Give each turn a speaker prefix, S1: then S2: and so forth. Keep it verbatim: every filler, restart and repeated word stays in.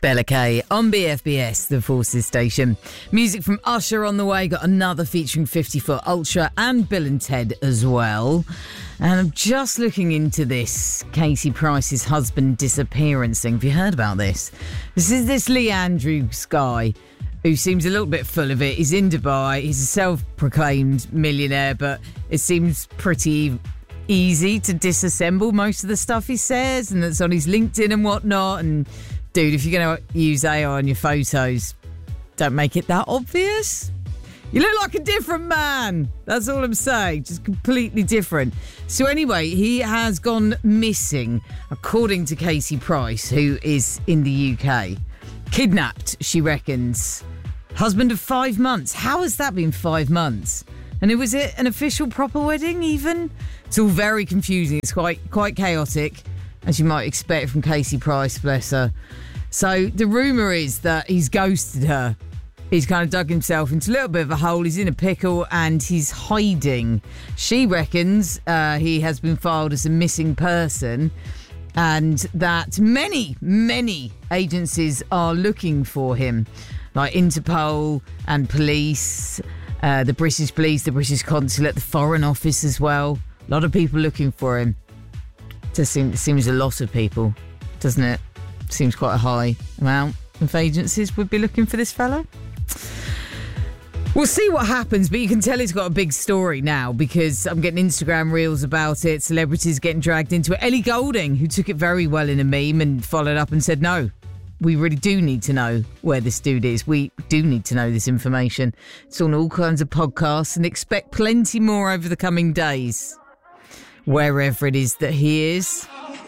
S1: Bella K on B F B S, the Forces station. Music from Usher on the way. Got another featuring fifty foot Ultra and Bill and Ted as well. And I'm just looking into this Casey Price's husband disappearance thing. Have you heard about this? This is this Lee Andrews guy who seems a little bit full of it. He's in Dubai. He's a self-proclaimed millionaire, but it seems pretty easy to disassemble most of the stuff he says, and that's on his LinkedIn and whatnot. And dude, if you're going to use A I on your photos, don't make it that obvious. You look like a different man. That's all I'm saying. Just completely different. So anyway, he has gone missing, according to Casey Price, who is in the U K. Kidnapped, she reckons. Husband of five months. How has that been five months? And it was it an official proper wedding even? It's all very confusing. It's quite quite chaotic, as you might expect from Casey Price, bless her. So the rumour is that he's ghosted her. He's kind of dug himself into a little bit of a hole. He's in a pickle and he's hiding. She reckons uh, he has been filed as a missing person and that many, many agencies are looking for him, like Interpol and police, uh, the British police, the British consulate, the Foreign Office as well. A lot of people looking for him. Just seems, seems a lot of people, doesn't it? Seems quite a high amount of agencies would be looking for this fellow. We'll see what happens, but you can tell it's got a big story now because I'm getting Instagram reels about it, celebrities getting dragged into it. Ellie Goulding, who took it very well in a meme and followed up and said, no, we really do need to know where this dude is. We do need to know this information. It's on all kinds of podcasts and expect plenty more over the coming days, wherever it is that he is.